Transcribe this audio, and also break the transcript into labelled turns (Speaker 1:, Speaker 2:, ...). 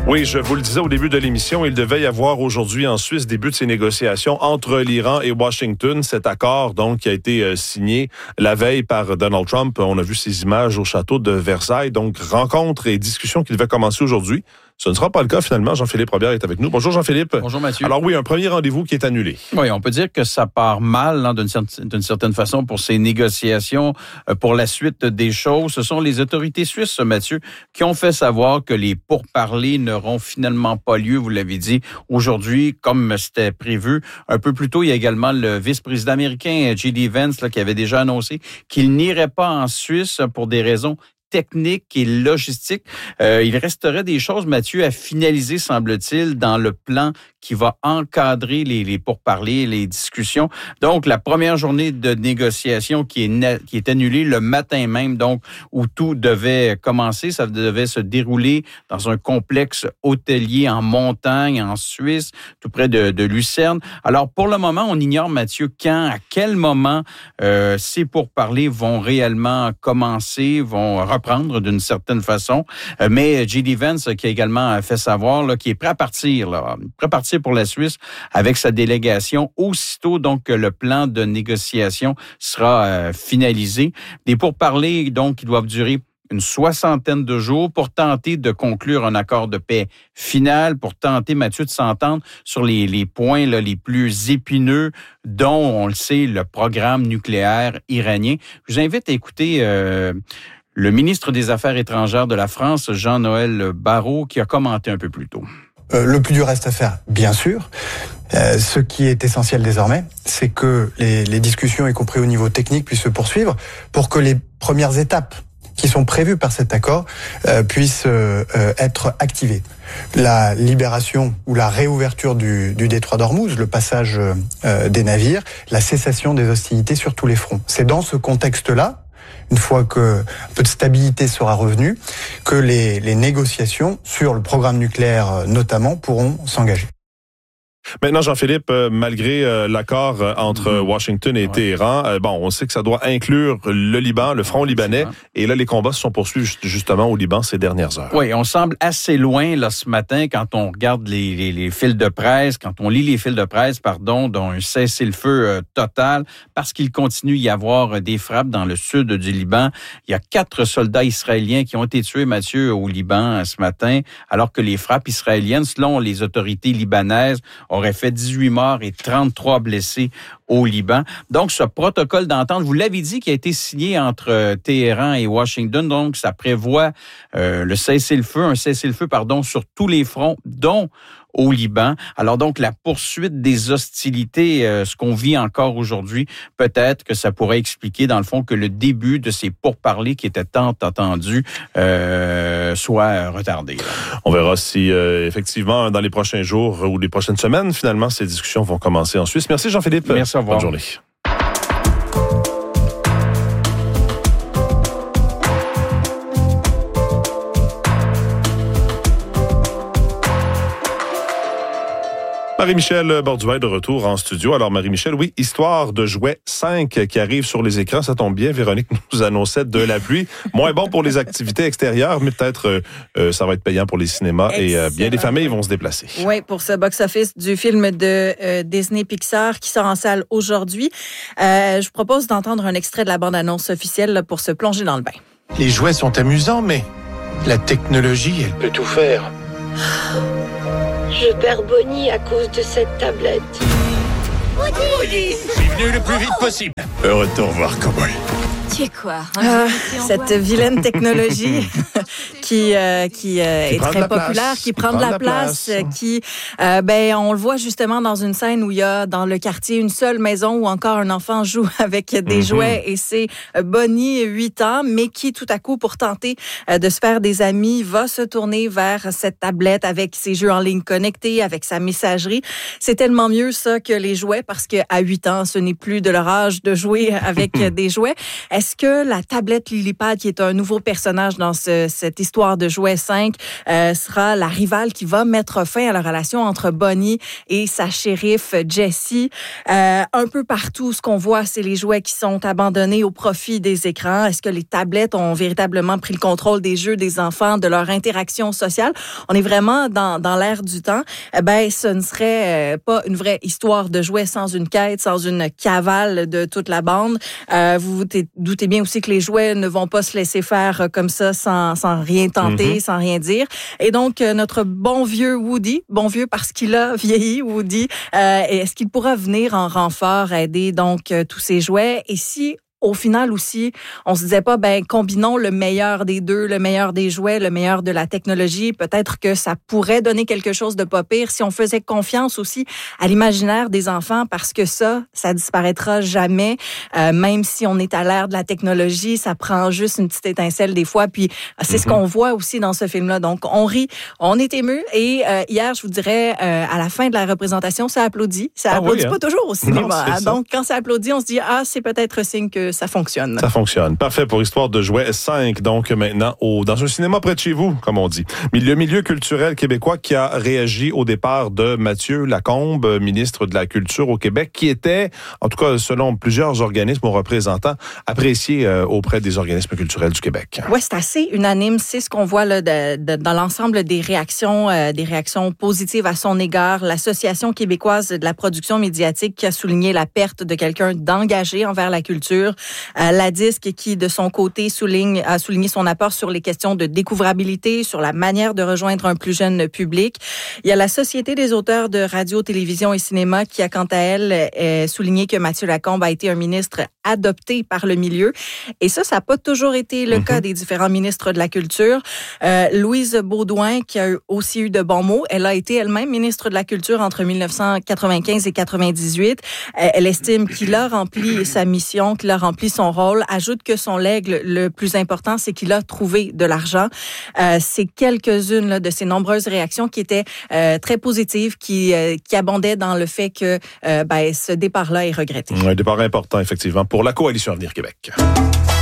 Speaker 1: Oui, je vous le disais au début de l'émission, il devait y avoir aujourd'hui en Suisse début de ces négociations entre l'Iran et Washington. Cet accord, donc, qui a été signé la veille par Donald Trump. On a vu ces images au château de Versailles. Donc, rencontre et discussion qui devaient commencer aujourd'hui. Ce ne sera pas le cas, finalement. Jean-Philippe Robert est avec nous. Bonjour, Jean-Philippe.
Speaker 2: Bonjour, Mathieu.
Speaker 1: Alors oui, un premier rendez-vous qui est annulé.
Speaker 2: Oui, on peut dire que ça part mal, d'une certaine façon, pour ces négociations, pour la suite des choses. Ce sont les autorités suisses, Mathieu, qui ont fait savoir que les pourparlers n'auront finalement pas lieu, vous l'avez dit, aujourd'hui, comme c'était prévu. Un peu plus tôt, il y a également le vice-président américain, J.D. Vance, qui avait déjà annoncé qu'il n'irait pas en Suisse pour des raisons technique et logistique. Il resterait des choses, Mathieu, à finaliser, semble-t-il, dans le plan qui va encadrer les pourparlers, les discussions. Donc, la première journée de négociation qui est annulée le matin même, donc, où tout devait commencer. Ça devait se dérouler dans un complexe hôtelier en montagne, en Suisse, tout près de Lucerne. Alors, pour le moment, on ignore, Mathieu, à quel moment ces pourparlers vont réellement commencer, vont reprendre d'une certaine façon. Mais J.D. Vance, qui a également fait savoir qu'il est prêt à partir pour la Suisse avec sa délégation aussitôt donc que le plan de négociation sera finalisé. Des pourparlers donc qui doivent durer une 60aine de jours pour tenter de conclure un accord de paix final, pour tenter, Mathieu, de s'entendre sur les points les plus épineux, dont, on le sait, le programme nucléaire iranien. Je vous invite à écouter le ministre des Affaires étrangères de la France, Jean-Noël Barrot, qui a commenté un peu plus tôt.
Speaker 3: Le plus dur reste à faire, bien sûr. Ce qui est essentiel désormais, c'est que les discussions, y compris au niveau technique, puissent se poursuivre pour que les premières étapes qui sont prévues par cet accord puissent être activées. La libération ou la réouverture du détroit d'Ormuz, le passage des navires, la cessation des hostilités sur tous les fronts. C'est dans ce contexte-là, une fois que un peu de stabilité sera revenue, que les négociations sur le programme nucléaire notamment pourront s'engager.
Speaker 1: Maintenant, Jean-Philippe, malgré l'accord entre Washington et Téhéran, on sait que ça doit inclure le Liban, le front libanais, et là, les combats se sont poursuivis justement au Liban ces dernières heures.
Speaker 2: Oui, on semble assez loin là ce matin quand on regarde les fils de presse, quand on lit les fils de presse, dont un cessez-le-feu total, parce qu'il continue d'y avoir des frappes dans le sud du Liban. Il y a 4 soldats israéliens qui ont été tués, Mathieu, au Liban ce matin, alors que les frappes israéliennes, selon les autorités libanaises, aurait fait 18 morts et 33 blessés au Liban. Donc, ce protocole d'entente, vous l'avez dit, qui a été signé entre Téhéran et Washington, donc ça prévoit un cessez-le-feu, sur tous les fronts, dont au Liban. Alors donc, la poursuite des hostilités, ce qu'on vit encore aujourd'hui, peut-être que ça pourrait expliquer, dans le fond, que le début de ces pourparlers qui étaient tant attendus soit retardé.
Speaker 1: On verra si, effectivement, dans les prochains jours ou les prochaines semaines, finalement, ces discussions vont commencer en Suisse. Merci, Jean-Philippe.
Speaker 2: Merci, au revoir.
Speaker 1: Bonne journée. Marie-Michel Borduin de retour en studio. Alors, Marie-Michel, oui, Histoire de jouets 5 qui arrive sur les écrans. Ça tombe bien, Véronique nous annonçait de la pluie. Moins bon pour les activités extérieures, mais peut-être ça va être payant pour les cinémas. Excellent. Et bien des familles vont se déplacer.
Speaker 4: Oui, pour ce box-office du film de Disney Pixar qui sort en salle aujourd'hui. Je vous propose d'entendre un extrait de la bande-annonce officielle pour se plonger dans le bain.
Speaker 5: Les jouets sont amusants, mais la technologie, elle peut tout faire.
Speaker 6: Je perds Bonnie à cause de cette tablette.
Speaker 5: Bonnie, venu le plus vite possible. Heureux de te revoir, cowboy.
Speaker 6: Tu es quoi?
Speaker 4: Cette vilaine technologie qui est très populaire, qui prend de la place, on le voit justement dans une scène où il y a dans le quartier une seule maison où encore un enfant joue avec des jouets et c'est Bonnie, 8 ans, mais qui tout à coup, pour tenter de se faire des amis, va se tourner vers cette tablette avec ses jeux en ligne connectés, avec sa messagerie. C'est tellement mieux ça que les jouets parce qu'à 8 ans, ce n'est plus de leur âge de jouer avec des jouets. est-ce que la tablette Lilipad, qui est un nouveau personnage dans cette histoire de Jouet 5, sera la rivale qui va mettre fin à la relation entre Bonnie et sa shérif Jessie? Un peu partout, ce qu'on voit, c'est les jouets qui sont abandonnés au profit des écrans. Est-ce que les tablettes ont véritablement pris le contrôle des jeux des enfants, de leur interaction sociale? On est vraiment dans l'ère du temps. Ce ne serait pas une vraie histoire de jouets sans une quête, sans une cavale de toute la bande. Vous vous doutez bien aussi que les jouets ne vont pas se laisser faire comme ça sans rien tenter, sans rien dire. Et donc, notre bon vieux Woody, bon vieux parce qu'il a vieilli, Woody, est-ce qu'il pourra venir en renfort, aider donc tous ces jouets? Et si au final aussi, on se disait pas, combinons le meilleur des deux, le meilleur des jouets, le meilleur de la technologie. Peut-être que ça pourrait donner quelque chose de pas pire si on faisait confiance aussi à l'imaginaire des enfants, parce que ça disparaîtra jamais. Même si on est à l'ère de la technologie, ça prend juste une petite étincelle des fois. Puis c'est ce qu'on voit aussi dans ce film-là. Donc on rit, on est ému. Et hier, je vous dirais, à la fin de la représentation, ça applaudit. Ça applaudit pas toujours au cinéma. Non, donc quand ça applaudit, on se dit c'est peut-être signe que ça fonctionne.
Speaker 1: Ça fonctionne. Parfait pour Histoire de Jouets 5. Donc maintenant, dans un cinéma près de chez vous, comme on dit. Le milieu culturel québécois qui a réagi au départ de Mathieu Lacombe, ministre de la Culture au Québec, qui était, en tout cas selon plusieurs organismes ou représentants, apprécié auprès des organismes culturels du Québec.
Speaker 4: Oui, c'est assez unanime. C'est ce qu'on voit là, dans l'ensemble des réactions positives à son égard. L'Association québécoise de la production médiatique qui a souligné la perte de quelqu'un d'engagé envers la culture. La Disque qui, de son côté, a souligné son apport sur les questions de découvrabilité, sur la manière de rejoindre un plus jeune public. Il y a la Société des auteurs de radio, télévision et cinéma qui a, quant à elle, souligné que Mathieu Lacombe a été un ministre adopté par le milieu. Et ça n'a pas toujours été le cas des différents ministres de la Culture. Louise Beaudoin, qui a aussi eu de bons mots, elle a été elle-même ministre de la Culture entre 1995 et 1998. Elle estime qu'il a rempli sa mission, qu'il a rempli son rôle. Ajoute que son legs le plus important, c'est qu'il a trouvé de l'argent. C'est quelques-unes là, de ces nombreuses réactions qui étaient très positives, qui abondaient dans le fait que ce départ-là est regretté.
Speaker 1: Un départ important, effectivement, pour la Coalition Avenir Québec.